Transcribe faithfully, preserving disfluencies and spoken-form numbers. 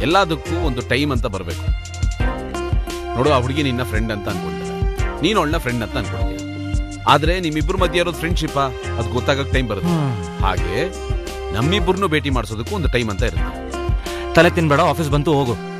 ಎಲ್ಲದಕ್ಕೂ ಒಂದು ಟೈಮ್ ಅಂತ ಬರಬೇಕು. ನೋಡು, ಆ ಹುಡುಗಿ ನಿನ್ನ ಫ್ರೆಂಡ್ ಅಂತ ಅನ್ಕೊಳ್ತಾರೆ, ನೀನು ಅವಳನ್ನ ಫ್ರೆಂಡ್ ಅಂತ ಅನ್ಕೊಳ್ತೀಯ. ಆದ್ರೆ ನಿಮ್ಮಿಬ್ರು ಮಧ್ಯೆ ಇರೋದು ಫ್ರೆಂಡ್ಶಿಪ್, ಅದು ಗೊತ್ತಾಗಕ್ಕೆ ಟೈಮ್ ಬರುತ್ತೆ. ಹಾಗೆ ನಮ್ಮಿಬ್ಬರನ್ನು ಭೇಟಿ ಮಾಡಿಸೋದಕ್ಕೂ ಒಂದು ಟೈಮ್ ಅಂತ ಇರುತ್ತೆ. ತಲೆ ತಿನ್ಬೇಡ, ಆಫೀಸ್ ಬಂತು ಹೋಗು.